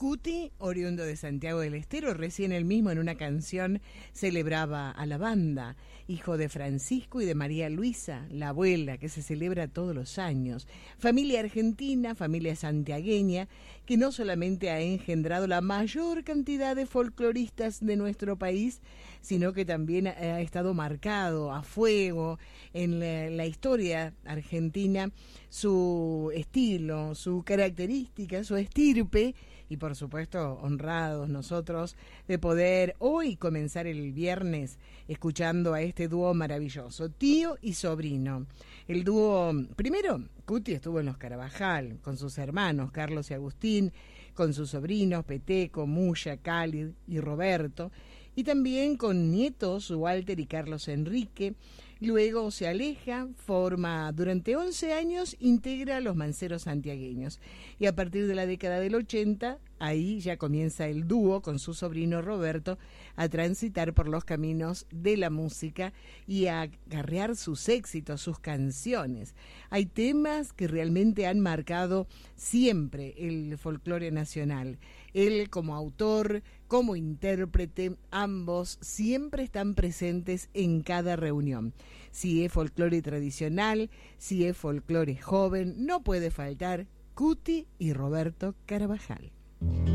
Cuti, oriundo de Santiago del Estero, recién él mismo en una canción celebraba a la banda, hijo de Francisco y de María Luisa, la abuela, que se celebra todos los años. Familia argentina, familia santiagueña, que no solamente ha engendrado la mayor cantidad de folcloristas de nuestro país, sino que también ha estado marcado a fuego en la historia argentina su estilo, su característica, su estirpe, y por supuesto honrados nosotros de poder hoy comenzar el viernes escuchando a este dúo maravilloso, tío y sobrino. El dúo, primero, Cuti estuvo en los Carabajal con sus hermanos Carlos y Agustín, con sus sobrinos Peteco, Muya, Cálid y Roberto, y también con nietos Walter y Carlos Enrique. Luego se aleja, forma durante 11 años, integra los Manceros santiagueños. Y a partir de la década del 80, ahí ya comienza el dúo con su sobrino Roberto a transitar por los caminos de la música y a acarrear sus éxitos, sus canciones. Hay temas que realmente han marcado siempre el folclore nacional. Él como autor, como intérprete, ambos siempre están presentes en cada reunión. Si es folclore tradicional, si es folclore joven, no puede faltar Cuti y Roberto Carabajal.